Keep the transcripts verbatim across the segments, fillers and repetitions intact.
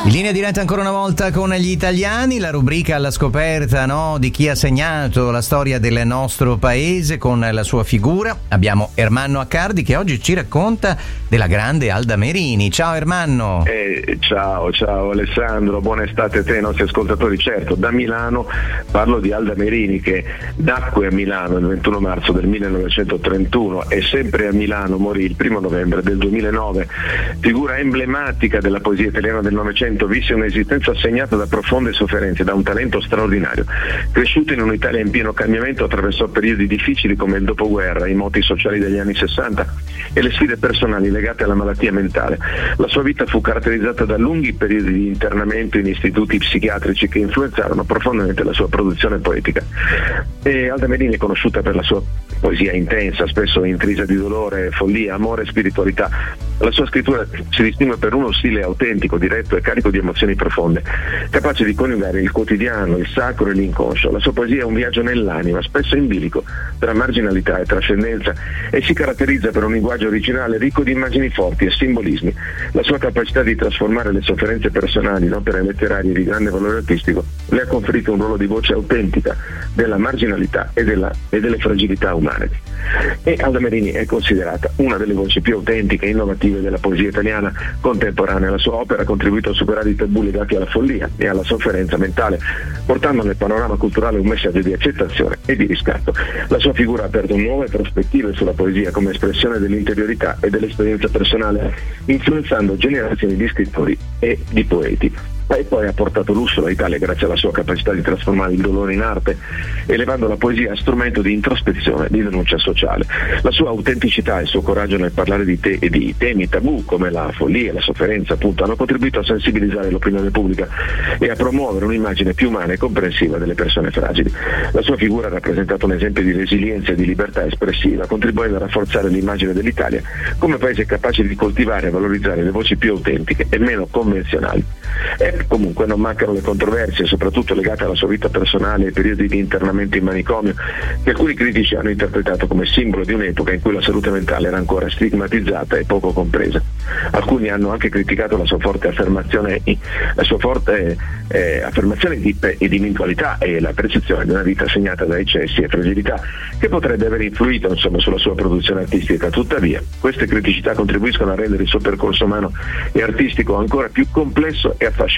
In linea diretta ancora una volta con gli italiani, la rubrica alla scoperta, no, di chi ha segnato la storia del nostro paese con la sua figura. Abbiamo Ermanno Accardi che oggi ci racconta della grande Alda Merini. Ciao Ermanno. Eh, ciao, ciao Alessandro, buona estate a te e ai nostri ascoltatori. Certo, da Milano parlo di Alda Merini, che nacque a Milano il ventuno marzo del millenovecentotrentuno e sempre a Milano morì il primo novembre del duemilanove. Figura emblematica della poesia italiana del Novecento, visse un'esistenza segnata da profonde sofferenze, da un talento straordinario. Cresciuta in un'Italia in pieno cambiamento, attraversò periodi difficili come il dopoguerra, i moti sociali degli anni sessanta e le sfide personali legate alla malattia mentale. La sua vita fu caratterizzata da lunghi periodi di internamento in istituti psichiatrici che influenzarono profondamente la sua produzione poetica. E Alda Merini è conosciuta per la sua poesia intensa, spesso intrisa di dolore, follia, amore e spiritualità. La sua scrittura si distingue per uno stile autentico, diretto e carico di emozioni profonde, capace di coniugare il quotidiano, il sacro e l'inconscio. La sua poesia è un viaggio nell'anima, spesso in bilico, tra marginalità e trascendenza, e si caratterizza per un linguaggio originale ricco di immagini forti e simbolismi. La sua capacità di trasformare le sofferenze personali in opere letterarie di grande valore artistico le ha conferito un ruolo di voce autentica della marginalità e, della, e delle fragilità umane. E Alda Merini è considerata una delle voci più autentiche e innovative della poesia italiana contemporanea. La sua opera ha contribuito a superare i tabù legati alla follia e alla sofferenza mentale, portando nel panorama culturale un messaggio di accettazione e di riscatto. La sua figura ha aperto nuove prospettive sulla poesia come espressione dell'interiorità e dell'esperienza personale, influenzando generazioni di scrittori e di poeti. E poi ha portato lusso all'Italia grazie alla sua capacità di trasformare il dolore in arte, elevando la poesia a strumento di introspezione, di denuncia sociale. La sua autenticità e il suo coraggio nel parlare di, te- e di temi tabù come la follia e la sofferenza, appunto, hanno contribuito a sensibilizzare l'opinione pubblica e a promuovere un'immagine più umana e comprensiva delle persone fragili. La sua figura ha rappresentato un esempio di resilienza e di libertà espressiva, contribuendo a rafforzare l'immagine dell'Italia come paese capace di coltivare e valorizzare le voci più autentiche e meno convenzionali. E comunque non mancano le controversie, soprattutto legate alla sua vita personale e ai periodi di internamento in manicomio, che alcuni critici hanno interpretato come simbolo di un'epoca in cui la salute mentale era ancora stigmatizzata e poco compresa. Alcuni hanno anche criticato la sua forte affermazione, la sua forte eh, affermazione di individualità e la percezione di una vita segnata da eccessi e fragilità, che potrebbe aver influito insomma sulla sua produzione artistica. Tuttavia, queste criticità contribuiscono a rendere il suo percorso umano e artistico ancora più complesso e affascinante.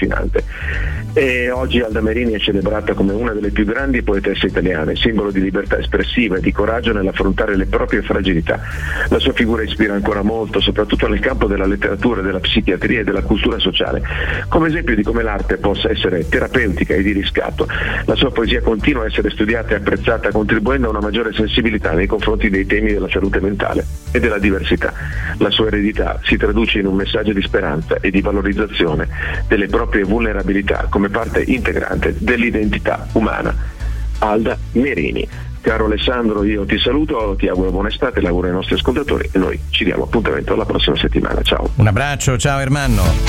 E oggi Alda Merini è celebrata come una delle più grandi poetesse italiane, simbolo di libertà espressiva e di coraggio nell'affrontare le proprie fragilità. La sua figura ispira ancora molto, soprattutto nel campo della letteratura, della psichiatria e della cultura sociale, come esempio di come l'arte possa essere terapeutica e di riscatto. La sua poesia continua a essere studiata e apprezzata, contribuendo a una maggiore sensibilità nei confronti dei temi della salute mentale e della diversità. La sua eredità si traduce in un messaggio di speranza e di valorizzazione delle proprie vulnerabilità come parte integrante dell'identità umana. Alda Merini. Caro Alessandro, io ti saluto, ti auguro buona estate, l'auguro ai nostri ascoltatori e noi ci diamo appuntamento alla prossima settimana. Ciao. Un abbraccio, ciao Ermanno.